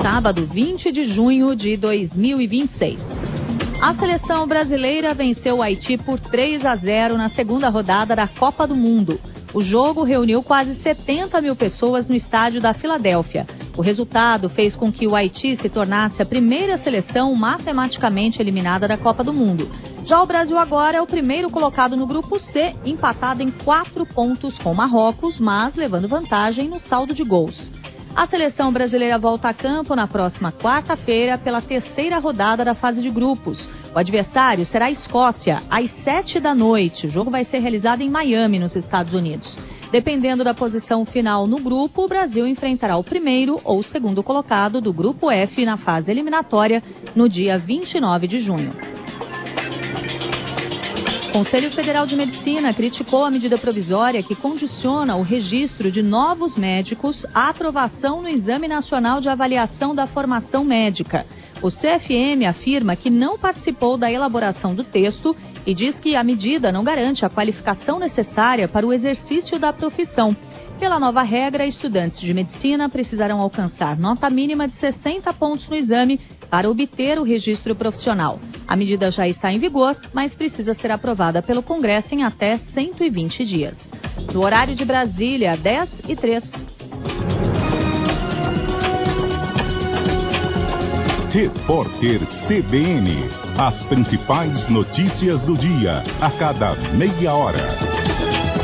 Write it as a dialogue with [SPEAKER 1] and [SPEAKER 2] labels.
[SPEAKER 1] sábado, 20 de junho de 2026. A seleção brasileira venceu o Haiti por 3-0 na segunda rodada da Copa do Mundo. O jogo reuniu quase 70 mil pessoas no estádio da Filadélfia. O resultado fez com que o Haiti se tornasse a primeira seleção matematicamente eliminada da Copa do Mundo. Já o Brasil agora é o primeiro colocado no grupo C, empatado em 4 pontos com Marrocos, mas levando vantagem no saldo de gols. A seleção brasileira volta a campo na próxima quarta-feira pela terceira rodada da fase de grupos. O adversário será a Escócia, às 7 da noite. O jogo vai ser realizado em Miami, nos Estados Unidos. Dependendo da posição final no grupo, o Brasil enfrentará o primeiro ou segundo colocado do grupo F na fase eliminatória no dia 29 de junho. O Conselho Federal de Medicina criticou a medida provisória que condiciona o registro de novos médicos à aprovação no Exame Nacional de Avaliação da Formação Médica. O CFM afirma que não participou da elaboração do texto e diz que a medida não garante a qualificação necessária para o exercício da profissão. Pela nova regra, estudantes de medicina precisarão alcançar nota mínima de 60 pontos no exame para obter o registro profissional. A medida já está em vigor, mas precisa ser aprovada pelo Congresso em até 120 dias. No horário de Brasília, 10h03.
[SPEAKER 2] Repórter CBN. As principais notícias do dia, a cada meia hora.